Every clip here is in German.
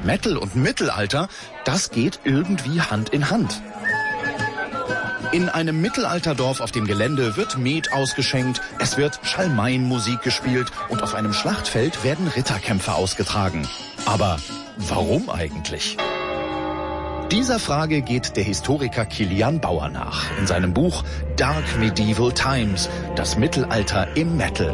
Metal und Mittelalter, das geht irgendwie Hand in Hand. In einem Mittelalterdorf auf dem Gelände wird Met ausgeschenkt, es wird Schalmeienmusik gespielt und auf einem Schlachtfeld werden Ritterkämpfe ausgetragen. Aber warum eigentlich? Dieser Frage geht der Historiker Kilian Bauer nach in seinem Buch Dark Medieval Times, das Mittelalter im Metal.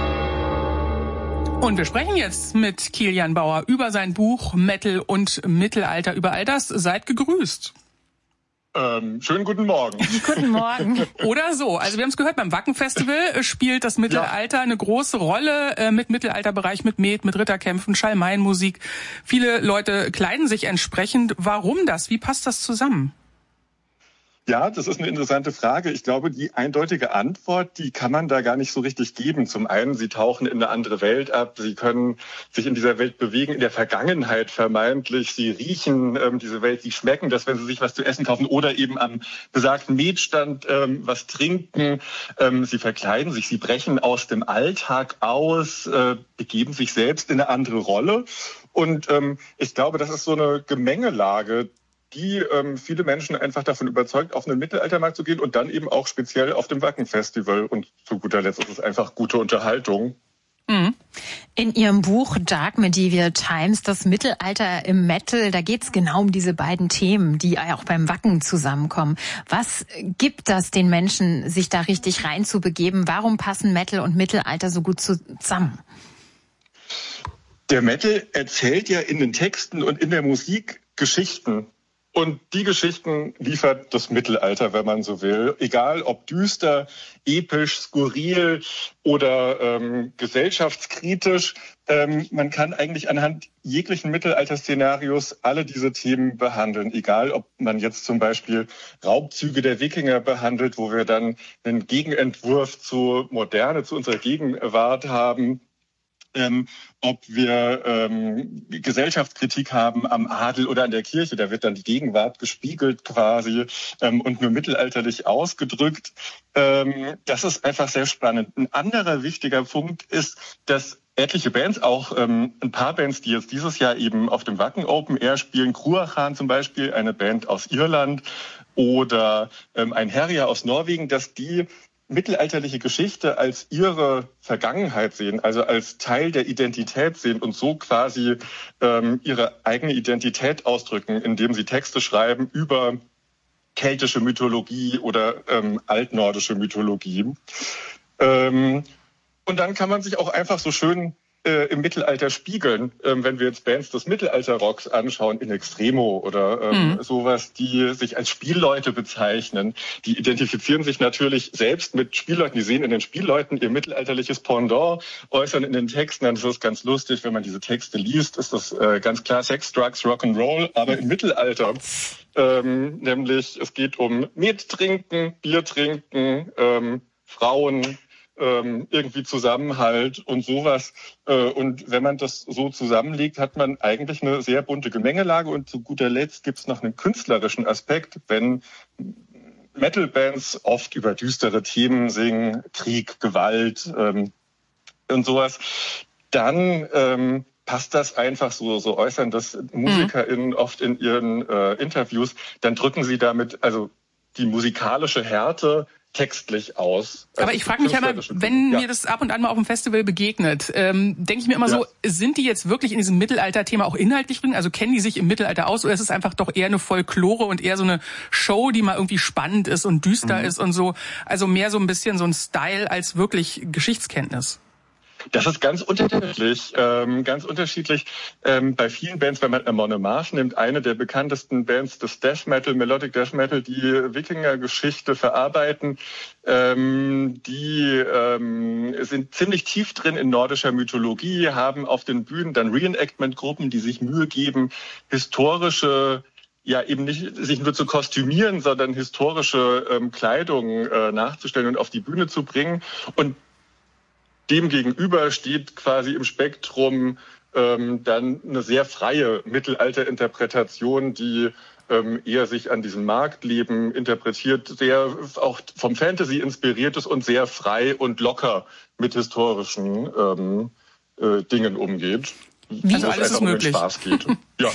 Und wir sprechen jetzt mit Kilian Bauer über sein Buch Metal und Mittelalter. Über all das seid gegrüßt. Schönen guten Morgen. Guten Morgen. Oder so. Also wir haben es gehört, beim Wacken-Festival spielt das Mittelalter eine große Rolle mit Mittelalterbereich, mit Met, mit Ritterkämpfen, Schalmeienmusik. Viele Leute kleiden sich entsprechend. Warum das? Wie passt das zusammen? Ja, das ist eine interessante Frage. Ich glaube, die eindeutige Antwort, die kann man da gar nicht so richtig geben. Zum einen, sie tauchen in eine andere Welt ab, sie können sich in dieser Welt bewegen, in der Vergangenheit vermeintlich, sie riechen diese Welt, sie schmecken das, wenn sie sich was zu essen kaufen oder eben am besagten Metstand was trinken. Sie verkleiden sich, sie brechen aus dem Alltag aus, begeben sich selbst in eine andere Rolle. Und ich glaube, das ist so eine Gemengelage, die viele Menschen einfach davon überzeugt, auf einen Mittelaltermarkt zu gehen und dann eben auch speziell auf dem Wacken-Festival. Und zu guter Letzt ist es einfach gute Unterhaltung. In Ihrem Buch Dark Medieval Times, das Mittelalter im Metal, da geht es genau um diese beiden Themen, die auch beim Wacken zusammenkommen. Was gibt das den Menschen, sich da richtig reinzubegeben? Warum passen Metal und Mittelalter so gut zusammen? Der Metal erzählt ja in den Texten und in der Musik Geschichten. Und die Geschichten liefert das Mittelalter, wenn man so will. Egal ob düster, episch, skurril oder gesellschaftskritisch. Man kann eigentlich anhand jeglichen Mittelalter-Szenarios alle diese Themen behandeln. Egal ob man jetzt zum Beispiel Raubzüge der Wikinger behandelt, wo wir dann einen Gegenentwurf zur Moderne, zu unserer Gegenwart haben. Ob wir Gesellschaftskritik haben am Adel oder an der Kirche, da wird dann die Gegenwart gespiegelt quasi und nur mittelalterlich ausgedrückt. Das ist einfach sehr spannend. Ein anderer wichtiger Punkt ist, dass etliche Bands, auch ein paar Bands, die jetzt dieses Jahr eben auf dem Wacken Open Air spielen, Cruachan zum Beispiel, eine Band aus Irland oder ein Herja aus Norwegen, dass die mittelalterliche Geschichte als ihre Vergangenheit sehen, also als Teil der Identität sehen und so quasi ihre eigene Identität ausdrücken, indem sie Texte schreiben über keltische Mythologie oder altnordische Mythologie. Und dann kann man sich auch einfach so schön im Mittelalter spiegeln, wenn wir jetzt Bands des Mittelalter-Rocks anschauen, in Extremo oder sowas, die sich als Spielleute bezeichnen. Die identifizieren sich natürlich selbst mit Spielleuten. Die sehen in den Spielleuten ihr mittelalterliches Pendant, äußern in den Texten. Dann ist es ganz lustig, wenn man diese Texte liest, ist das ganz klar Sex, Drugs, Rock'n'Roll, aber im Mittelalter. Nämlich es geht um Met trinken, Bier trinken, Frauen, irgendwie Zusammenhalt und sowas. Und wenn man das so zusammenlegt, hat man eigentlich eine sehr bunte Gemengelage. Und zu guter Letzt gibt es noch einen künstlerischen Aspekt, wenn Metal-Bands oft über düstere Themen singen, Krieg, Gewalt und sowas, dann passt das einfach so äußern das MusikerInnen oft in ihren Interviews, dann drücken sie damit also die musikalische Härte textlich aus. Aber ich frage mich ja immer, wenn mir das ab und an mal auf dem Festival begegnet, denke ich mir immer so, sind die jetzt wirklich in diesem Mittelalter-Thema auch inhaltlich drin? Also kennen die sich im Mittelalter aus oder ist es einfach doch eher eine Folklore und eher so eine Show, die mal irgendwie spannend ist und düster ist und so? Also mehr so ein bisschen so ein Style als wirklich Geschichtskenntnis. Das ist ganz unterschiedlich. Bei vielen Bands, wenn man Amon Amarth nimmt, eine der bekanntesten Bands des Death Metal, Melodic Death Metal, die Wikinger-Geschichte verarbeiten, die sind ziemlich tief drin in nordischer Mythologie, haben auf den Bühnen dann Reenactment-Gruppen, die sich Mühe geben, historische eben nicht sich nur zu kostümieren, sondern historische Kleidung nachzustellen und auf die Bühne zu bringen. Und dem gegenüber steht quasi im Spektrum dann eine sehr freie Mittelalterinterpretation, die eher sich an diesem Marktleben interpretiert, sehr auch vom Fantasy inspiriert ist und sehr frei und locker mit historischen Dingen umgeht. Also alles ist möglich. Spaß geht. Ja.